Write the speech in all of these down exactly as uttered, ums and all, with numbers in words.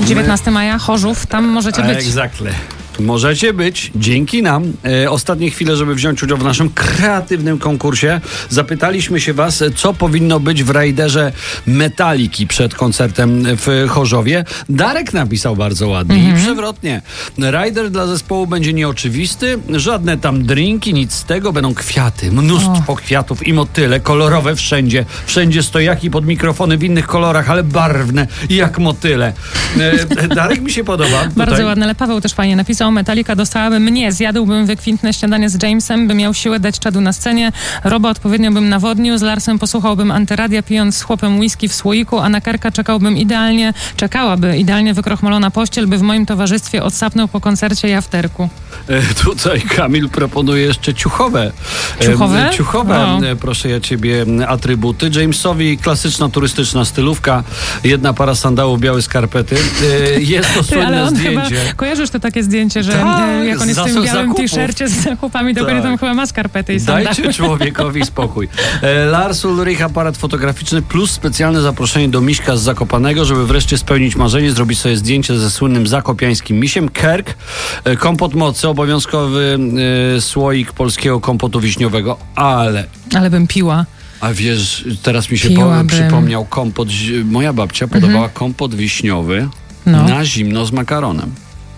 dziewiętnastego maja, Chorzów, tam możecie być. Exactly. Możecie być dzięki nam. E, ostatnie chwile, żeby wziąć udział w naszym kreatywnym konkursie. Zapytaliśmy się was, co powinno być w rajderze Metaliki przed koncertem w Chorzowie. Darek napisał bardzo ładnie mm-hmm. i przewrotnie. Rajder dla zespołu będzie nieoczywisty, żadne tam drinki, nic z tego. Będą kwiaty, mnóstwo oh. kwiatów i motyle, kolorowe wszędzie. Wszędzie stojaki pod mikrofony w innych kolorach, ale barwne, jak motyle. E, Darek mi się podoba. Bardzo Tutaj. ładne, ale Paweł też fajnie napisał. Metallica dostałaby mnie, zjadłbym wykwintne śniadanie z Jamesem, by miał siłę dać czadu na scenie. Roba odpowiednio bym nawodnił, z Larsem posłuchałbym antyradia, pijąc z chłopem whisky w słoiku, a na Kerka czekałbym idealnie, czekałaby idealnie wykrochmalona pościel, by w moim towarzystwie odsapnął po koncercie i afterku. E, tutaj Kamil proponuje jeszcze ciuchowe. Ciuchowe? E, ciuchowe, o. e, proszę ja ciebie, atrybuty. Jamesowi klasyczna turystyczna stylówka, jedna para sandałów, białe skarpety. E, jest to Ty, słynne ale on zdjęcie. Chyba, kojarzysz to takie zdjęcie, że tak, e, jak on jest w tym białym zakupów. t-shircie z zakupami, to tak. tam chyba ma skarpety i sandały. Dajcie człowiekowi spokój. E, Lars Ulrich, aparat fotograficzny plus specjalne zaproszenie do Miśka z Zakopanego, żeby wreszcie spełnić marzenie, zrobić sobie zdjęcie ze słynnym zakopiańskim misiem. Kerk, e, kompot mocy, obowiązkowy e, słoik polskiego kompotu wiśniowego, ale... Ale bym piła. A wiesz, teraz mi się po, przypomniał kompot, moja babcia podawała mhm. kompot wiśniowy no. na zimno z makaronem.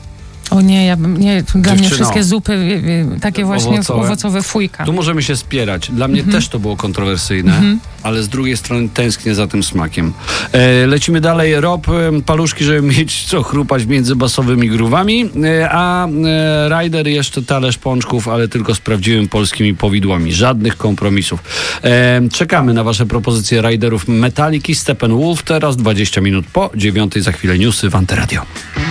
O nie, ja bym, nie, dla Dziewczyno, mnie wszystkie zupy y, takie właśnie owocowe, owocowe fujka. Tu możemy się spierać. Dla mnie mm-hmm. też to było kontrowersyjne, mm-hmm. ale z drugiej strony tęsknię za tym smakiem. E, lecimy dalej. Rob, paluszki, żeby mieć co chrupać między basowymi grówami, e, a e, Ryder jeszcze talerz pączków, ale tylko z prawdziwymi polskimi powidłami. Żadnych kompromisów. E, czekamy na wasze propozycje Riderów Metaliki. Steppenwolf teraz dwadzieścia minut po dziewiątej, za chwilę newsy w Antyradio.